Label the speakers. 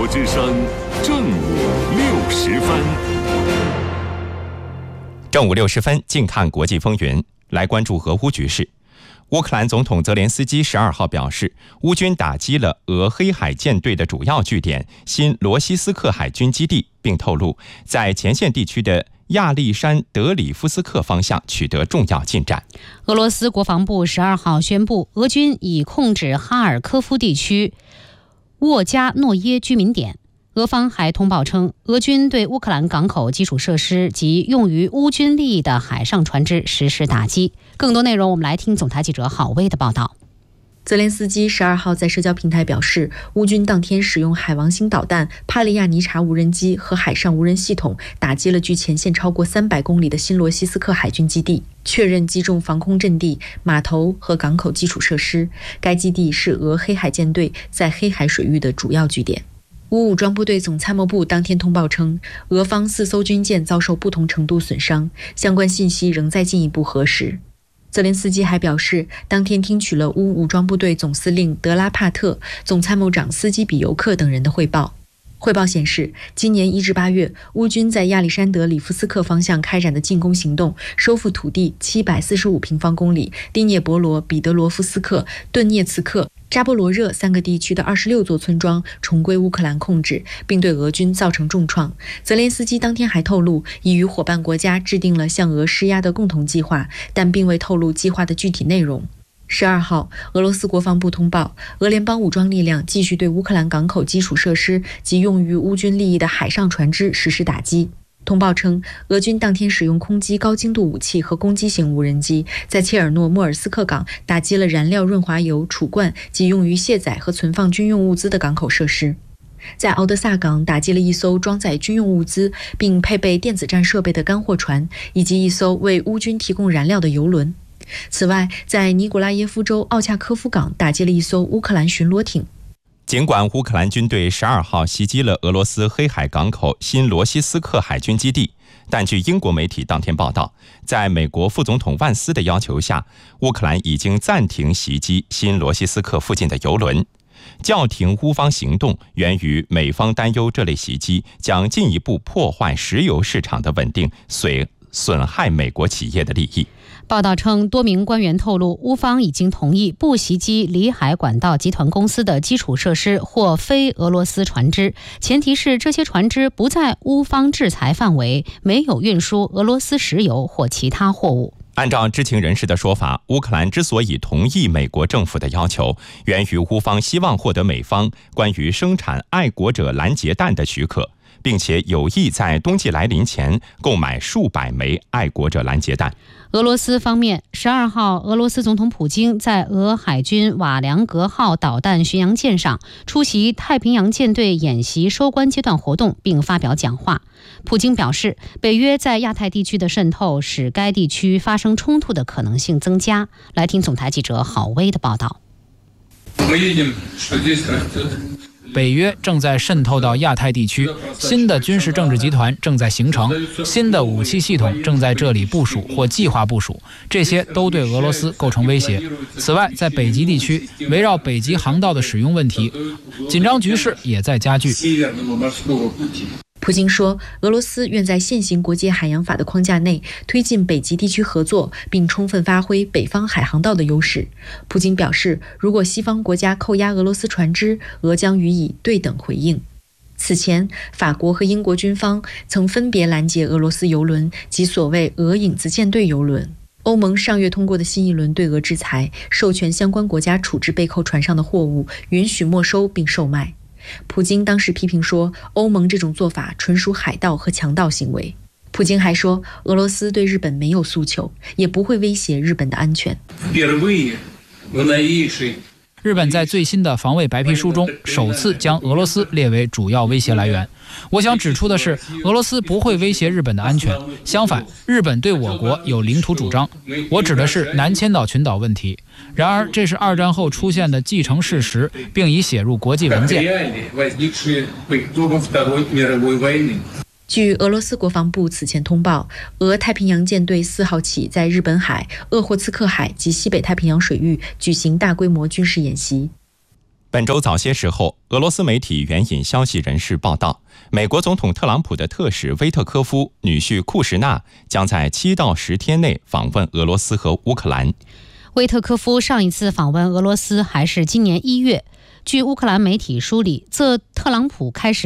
Speaker 1: 国之声正午60分。
Speaker 2: 正午60分，近看国际风云，来关注俄乌局势。乌克兰总统泽连斯基12号表示，乌军打击了俄黑海舰队的主要据点新罗西斯克海军基地，并透露在前线地区的亚历山德里夫斯克方向取得重要进展。
Speaker 3: 俄罗斯国防部12号宣布，俄军已控制哈尔科夫地区沃加诺耶居民点。俄方还通报称，俄军对乌克兰港口基础设施及用于乌军利益的海上船只实施打击。更多内容，我们来听总台记者郝薇的报道。
Speaker 4: 泽连斯基12号在社交平台表示，乌军当天使用海王星导弹、帕利亚尼察无人机和海上无人系统打击了距前线超过300公里的新罗西斯克海军基地，确认击中防空阵地、码头和港口基础设施。该基地是俄黑海舰队在黑海水域的主要据点。乌武装部队总参谋部当天通报称，俄方4艘军舰遭受不同程度损伤，相关信息仍在进一步核实。泽连斯基还表示，当天听取了乌武装部队总司令德拉帕特、总参谋长斯基比尤克等人的汇报。汇报显示，今年1至8月，乌军在亚历山德里夫斯克方向开展的进攻行动，收复土地745平方公里，第聂伯罗、彼得罗夫斯克、顿涅茨克、扎波罗热3个地区的26座村庄重归乌克兰控制，并对俄军造成重创。泽连斯基当天还透露，已与伙伴国家制定了向俄施压的共同计划，但并未透露计划的具体内容。12号，俄罗斯国防部通报，俄联邦武装力量继续对乌克兰港口基础设施及用于乌军利益的海上船只实施打击。通报称，俄军当天使用空击高精度武器和攻击型无人机，在切尔诺莫尔斯克港打击了燃料润滑油储罐及用于卸载和存放军用物资的港口设施。在敖德萨港打击了一艘装载军用物资并配备电子战设备的干货船，以及一艘为乌军提供燃料的油轮。此外，在尼古拉耶夫州奥恰科夫港打击了一艘乌克兰巡逻艇。
Speaker 2: 尽管乌克兰军队12号袭击了俄罗斯黑海港口新罗西斯克海军基地，但据英国媒体当天报道，在美国副总统万斯的要求下，乌克兰已经暂停袭击新罗西斯克附近的油轮。叫停乌方行动源于美方担忧这类袭击将进一步破坏石油市场的稳定，损害美国企业的利益。
Speaker 3: 报道称，多名官员透露，乌方已经同意不袭击里海管道集团公司的基础设施或非俄罗斯船只，前提是这些船只不在乌方制裁范围，没有运输俄罗斯石油或其他货物。
Speaker 2: 按照知情人士的说法，乌克兰之所以同意美国政府的要求，源于乌方希望获得美方关于生产爱国者拦截弹的许可，并且有意在冬季来临前购买数百枚爱国者拦截弹。
Speaker 3: 俄罗斯方面12号，俄罗斯总统普京在俄海军瓦良格号导弹巡洋舰上出席太平洋舰队演习收官阶段活动，并发表讲话。普京表示，北约在亚太地区的渗透使该地区发生冲突的可能性增加。来听总台记者郝薇的报道。
Speaker 5: 北约正在渗透到亚太地区，新的军事政治集团正在形成，新的武器系统正在这里部署或计划部署，这些都对俄罗斯构成威胁。此外，在北极地区，围绕北极航道的使用问题，紧张局势也在加剧。
Speaker 4: 普京说，俄罗斯愿在现行国际海洋法的框架内推进北极地区合作，并充分发挥北方海航道的优势。普京表示，如果西方国家扣押俄罗斯船只，俄将予以对等回应。此前，法国和英国军方曾分别拦截俄罗斯油轮及所谓俄影子舰队油轮。欧盟上月通过的新一轮对俄制裁，授权相关国家处置被扣船上的货物，允许没收并售卖。普京当时批评说，欧盟这种做法纯属海盗和强盗行为。普京还说，俄罗斯对日本没有诉求，也不会威胁日本的安全。
Speaker 5: 日本在最新的防卫白皮书中首次将俄罗斯列为主要威胁来源。我想指出的是，俄罗斯不会威胁日本的安全，相反，日本对我国有领土主张。我指的是南千岛群岛问题。然而，这是二战后出现的既成事实，并已写入国际文件。
Speaker 4: 据俄罗斯国防部此前通报，俄太平洋舰队4号起在日本海、鄂霍次克海及西北太平洋水域举行大规模军事演习。
Speaker 2: 本周早些时候，俄罗斯媒体援引消息人士报道，美国总统特朗普的特使威特科夫女婿库什纳将在7到10天内访问俄罗斯和乌克兰。
Speaker 3: 威特科夫上一次访问俄罗斯还是今年1月。据乌克兰媒体梳理，自特朗普开始